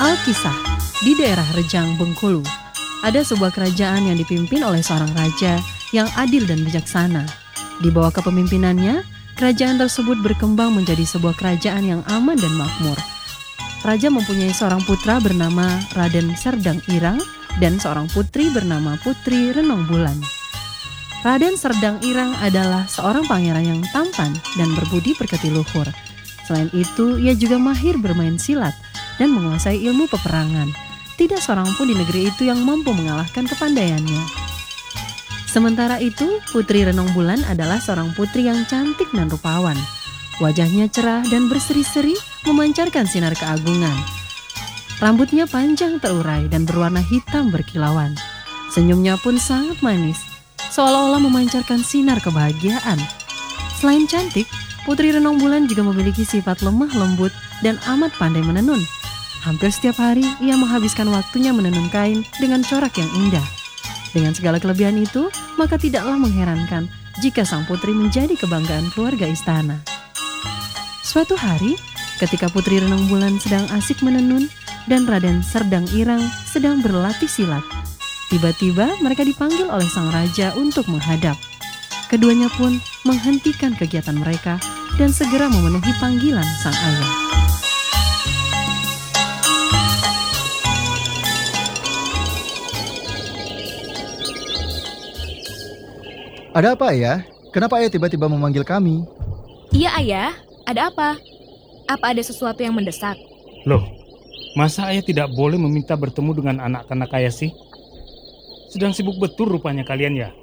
Alkisah, di daerah Rejang, Bengkulu, ada sebuah kerajaan yang dipimpin oleh seorang raja yang adil dan bijaksana. Di bawah kepemimpinannya, kerajaan tersebut berkembang menjadi sebuah kerajaan yang aman dan makmur. Raja mempunyai seorang putra bernama Raden Serdang Irang dan seorang putri bernama Putri Renong Bulan. Raden Serdang Irang adalah seorang pangeran yang tampan dan berbudi pekerti luhur. Selain itu, ia juga mahir bermain silat dan menguasai ilmu peperangan. Tidak seorang pun di negeri itu yang mampu mengalahkan kepandaiannya. Sementara itu, Putri Renong Bulan adalah seorang putri yang cantik dan rupawan. Wajahnya cerah dan berseri-seri memancarkan sinar keagungan. Rambutnya panjang terurai dan berwarna hitam berkilauan. Senyumnya pun sangat manis, seolah-olah memancarkan sinar kebahagiaan. Selain cantik, Putri Renong Bulan juga memiliki sifat lemah lembut dan amat pandai menenun. Hampir setiap hari ia menghabiskan waktunya menenun kain dengan corak yang indah. Dengan segala kelebihan itu, maka tidaklah mengherankan jika sang putri menjadi kebanggaan keluarga istana. Suatu hari, ketika Putri Renong Bulan sedang asik menenun dan Raden Serdang Irang sedang berlatih silat, tiba-tiba mereka dipanggil oleh sang raja untuk menghadap. Keduanya pun menghentikan kegiatan mereka dan segera memenuhi panggilan sang ayah. Ada apa, Ayah? Kenapa Ayah tiba-tiba memanggil kami? Iya, Ayah. Ada apa? Apa ada sesuatu yang mendesak? Loh, masa Ayah tidak boleh meminta bertemu dengan anak-anak Ayah sih? Sedang sibuk betul rupanya kalian ya?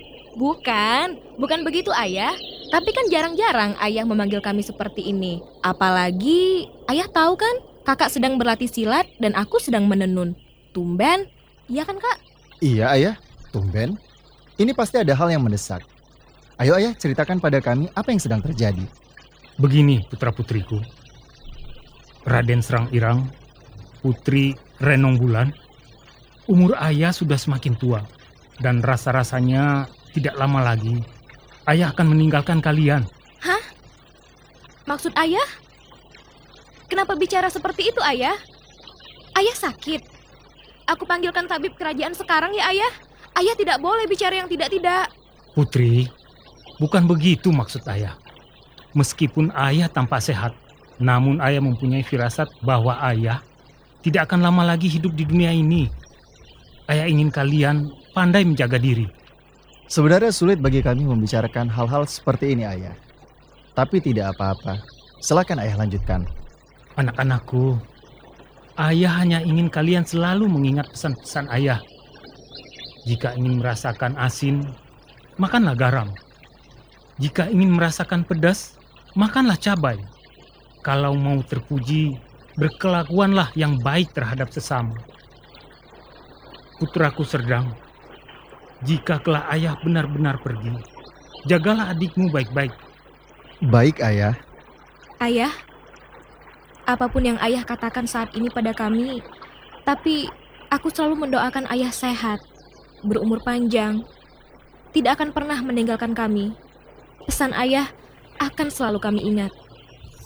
Bukan begitu, Ayah. Tapi kan jarang-jarang Ayah memanggil kami seperti ini. Apalagi, Ayah tahu kan, Kakak sedang berlatih silat dan aku sedang menenun. Tumben, iya kan, Kak? Iya, Ayah. Tumben. Ini pasti ada hal yang mendesak. Ayo, Ayah, ceritakan pada kami apa yang sedang terjadi. Begini, putra-putriku. Raden Serdang Irang, Putri Renong Bulan, umur Ayah sudah semakin tua. Dan rasa-rasanya tidak lama lagi Ayah akan meninggalkan kalian. Hah? Maksud Ayah? Kenapa bicara seperti itu, Ayah? Ayah sakit. Aku panggilkan tabib kerajaan sekarang ya, Ayah. Ayah tidak boleh bicara yang tidak-tidak. Putri, bukan begitu maksud Ayah. Meskipun Ayah tampak sehat, namun Ayah mempunyai firasat bahwa Ayah tidak akan lama lagi hidup di dunia ini. Ayah ingin kalian pandai menjaga diri. Sebenarnya sulit bagi kami membicarakan hal-hal seperti ini, Ayah. Tapi tidak apa-apa. Silakan Ayah lanjutkan. Anak-anakku, Ayah hanya ingin kalian selalu mengingat pesan-pesan Ayah. Jika ingin merasakan asin, makanlah garam. Jika ingin merasakan pedas, makanlah cabai. Kalau mau terpuji, berkelakuanlah yang baik terhadap sesama. Putraku Serdang, jika kelak Ayah benar-benar pergi, jagalah adikmu baik-baik. Baik, Ayah. Ayah, apapun yang Ayah katakan saat ini pada kami, tapi aku selalu mendoakan Ayah sehat, berumur panjang, tidak akan pernah meninggalkan kami. Pesan Ayah akan selalu kami ingat.